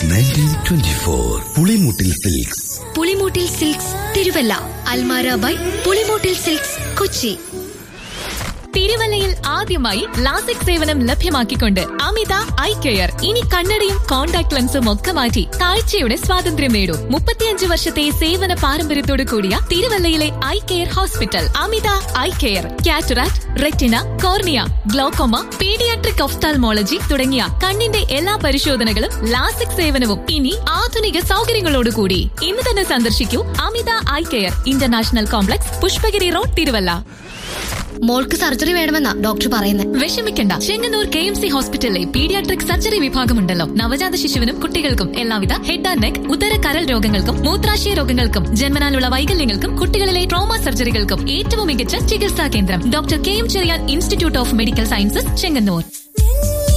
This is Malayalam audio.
1924 Pulimoottil silks. Pulimoottil silks Thiruvalla. Almara by Pulimoottil silks Kochi. തിരുവല്ലയിൽ ആദ്യമായി ലാസിക് സേവനം ലഭ്യമാക്കിക്കൊണ്ട് അമിത ഐ കെയർ. ഇനി കണ്ണടയും കോൺടാക്ട് ലെൻസും ഒക്കെ മാറ്റി കാഴ്ചയുടെ സ്വാതന്ത്ര്യം നേടൂ. 35 വർഷത്തെ സേവന പാരമ്പര്യത്തോടു കൂടിയ തിരുവല്ലയിലെ ഐ കെയർ ഹോസ്പിറ്റൽ അമിത eye care. Cataract, retina, cornea, glaucoma, paediatric ophthalmology തുടങ്ങിയ കണ്ണിന്റെ എല്ലാ പരിശോധനകളും ലാസിക് സേവനവും ഇനി ആധുനിക സൗകര്യങ്ങളോടുകൂടി. ഇന്ന് തന്നെ സന്ദർശിക്കൂ അമിത eye care, international complex, Pushpagiri road, Thiruvalla. മോൾക്ക് സർജറി വേണമെന്നാ ഡോക്ടർ പറയുന്നത്. വിഷമിക്കണ്ട, ചെങ്ങന്നൂർ KMC ഹോസ്പിറ്റലിലെ പീഡിയാട്രിക് സർജറി വിഭാഗമുണ്ടല്ലോ. നവജാത ശിശുവിനും കുട്ടികൾക്കും എല്ലാവിധ ഹെഡ് ആൻഡ് നെക്ക്, ഉദര കരൾ രോഗങ്ങൾക്കും മൂത്രാശയ രോഗങ്ങൾക്കും ജന്മനാലുള്ള വൈകല്യങ്ങൾക്കും കുട്ടികളിലെ ട്രോമ സർജറികൾക്കും ഏറ്റവും മികച്ച ചികിത്സാ കേന്ദ്രം doctor KM Cherian institute of medical sciences, Chengannur.